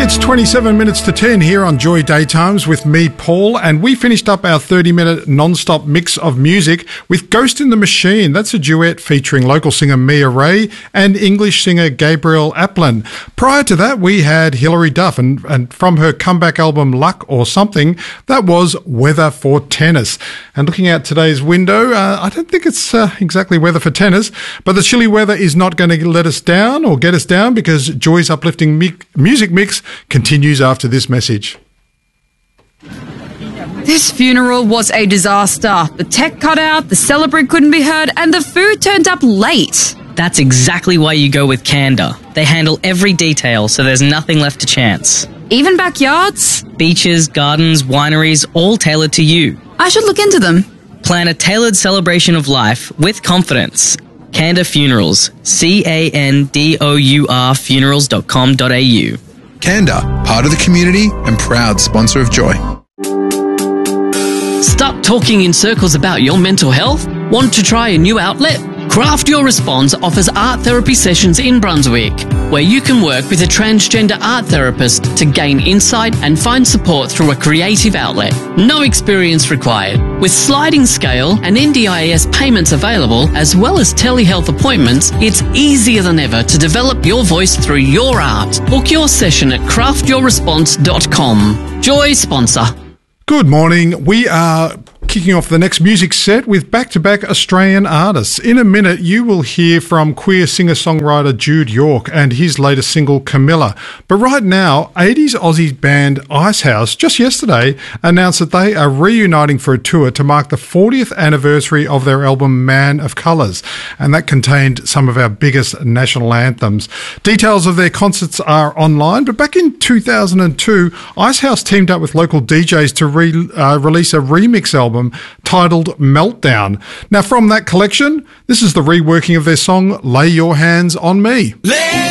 It's 27 minutes to 10 here on Joy Daytimes with me, Paul, and we finished up our 30-minute non-stop mix of music with Ghost in the Machine. That's a duet featuring local singer Mia Ray and English singer Gabriel Aplin. Prior to that, we had Hilary Duff, and from her comeback album Luck or Something, that was Weather for Tennis. And looking out today's window, I don't think it's exactly weather for tennis, but the chilly weather is not going to let us down or get us down, because Joy's uplifting music mix continues after this message. This funeral was a disaster. The tech cut out, the celebrant couldn't be heard, and the food turned up late. That's exactly why you go with Canada. They handle every detail, so there's nothing left to chance. Even backyards? Beaches, gardens, wineries, all tailored to you. I should look into them. Plan a tailored celebration of life with confidence. Canda Funerals. CANDOUR funerals.com.au. Canda, part of the community and proud sponsor of Joy. Stop talking in circles about your mental health? Want to try a new outlet? Craft Your Response offers art therapy sessions in Brunswick, where you can work with a transgender art therapist to gain insight and find support through a creative outlet. No experience required. With sliding scale and NDIS payments available, as well as telehealth appointments, it's easier than ever to develop your voice through your art. Book your session at craftyourresponse.com. Joy sponsor. Good morning. We are kicking off the next music set with back-to-back Australian artists. In a minute, you will hear from queer singer-songwriter Jude York and his latest single, Camilla. But right now, 80s Aussie band Icehouse just yesterday announced that they are reuniting for a tour to mark the 40th anniversary of their album Man of Colours, and that contained some of our biggest national anthems. Details of their concerts are online, but back in 2002, Icehouse teamed up with local DJs to release a remix album titled Meltdown. Now, from that collection, this is the reworking of their song Lay Your Hands on Me.